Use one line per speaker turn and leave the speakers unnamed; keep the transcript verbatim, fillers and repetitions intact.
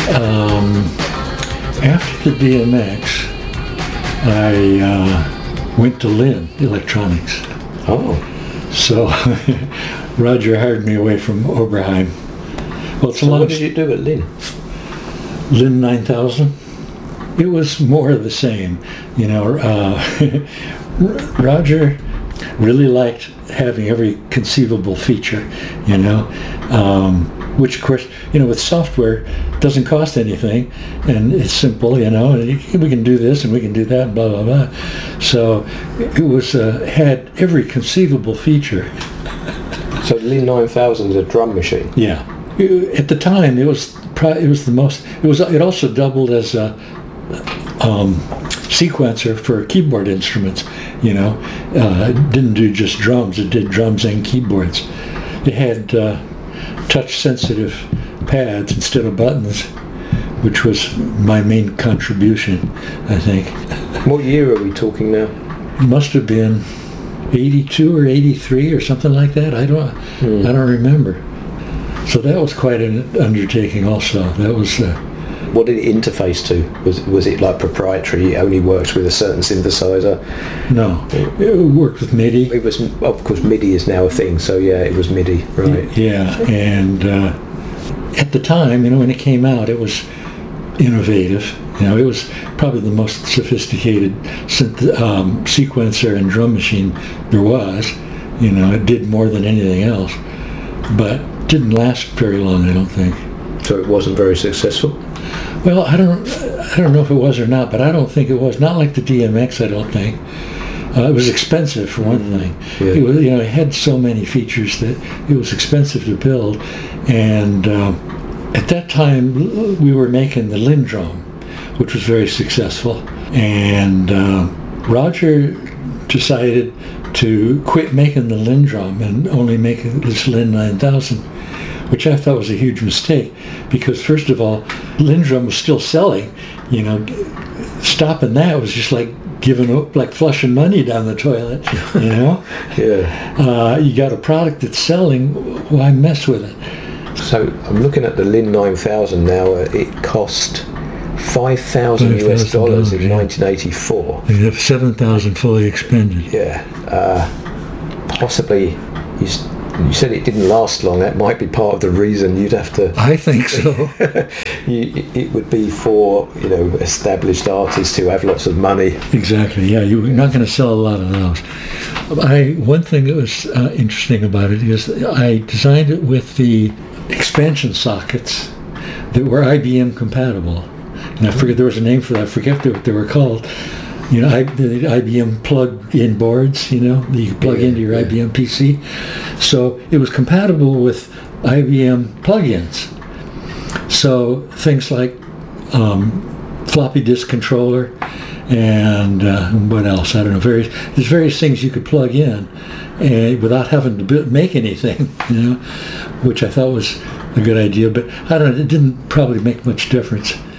Um, after the D M X, I uh, went to Linn Electronics.
Oh.
So Roger hired me away from Oberheim. Well, it's a
So
long
what did you do at Linn?
Linn nine thousand. It was more of the same, you know. Uh, Roger really liked having every conceivable feature, you know, um, which of course, you know, with software doesn't cost anything, and it's simple, you know, and we can do this and we can do that, and blah blah blah. So it was uh, had every conceivable feature.
So Linn nine thousand is a drum machine.
Yeah, at the time it was it was the most. It was it also doubled as a um, sequencer for keyboard instruments. You know, uh, it didn't do just drums; it did drums and keyboards. It had uh, touch-sensitive pads instead of buttons, which was my main contribution, I think.
What year are we talking now?
It must have been eighty-two or eighty-three or something like that. I don't,
Hmm.
I don't remember. So that was quite an undertaking. Also, that was. Uh,
What did it interface to? Was was it like proprietary? It only works with a certain synthesizer?
no, it worked with MIDI.
It was, of course, MIDI is now a thing. So yeah, it was MIDI, right?
Yeah, and uh, at the time, you know, when it came out, it was innovative. You know, it was probably the most sophisticated synth- um, sequencer and drum machine there was. You know, it did more than anything else, but didn't last very long, I don't think.
So it wasn't very successful.
Well, I don't, I don't know if it was or not, but I don't think it was. Not like the D M X, I don't think. Uh, it was expensive for one thing.
Yeah.
It was, you know, it had so many features that it was expensive to build, and um, at that time we were making the Linn drum, which was very successful, and um, Roger decided to quit making the Linn drum and only make this Linn nine thousand, which I thought was a huge mistake, because first of all, Linn drum was still selling. You know, stopping that was just like giving up, like flushing money down the toilet. You know,
Yeah.
uh, you got a product that's selling, why mess with it?
So I'm looking at the Linn nine thousand now. Uh, it cost five thousand U S dollars in
yeah.
nineteen eighty-four.
You have seven thousand fully expended.
Yeah. Uh, possibly, you, s- you said it didn't last long. That might be part of the reason you'd have to.
I think so.
you, it would be for, you know, established artists who have lots of money.
Exactly. Yeah, you're not going to sell a lot of those. I one thing that was uh, interesting about it is I designed it with the expansion sockets that were I B M compatible, and I forget there was a name for that. I forget what they were called. You know, I, the I B M plug-in boards. You know, that you could plug
Yeah,
into your
yeah.
I B M P C. So it was compatible with I B M plugins. So things like um, floppy disk controller and uh, what else? I don't know. Various there's various things you could plug in, and without having to build, make anything. You know, which I thought was a good idea. But I don't know. It didn't probably make much difference.